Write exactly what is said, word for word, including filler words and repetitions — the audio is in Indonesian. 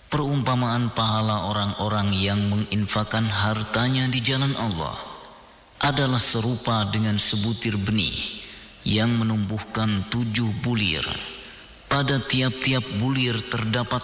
Perumpamaan pahala orang-orang yang menginfakkan hartanya di jalan Allah adalah serupa dengan sebutir benih yang menumbuhkan tujuh bulir. Pada tiap-tiap bulir terdapat